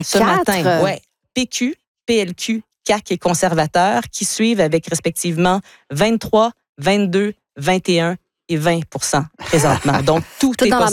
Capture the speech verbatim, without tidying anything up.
ce Quatre? matin. Ouais. P Q, P L Q, C A Q et conservateurs qui suivent avec respectivement vingt-trois, vingt-deux, vingt et un et vingt pour cent présentement. Donc, tout, Tout est dans la possible.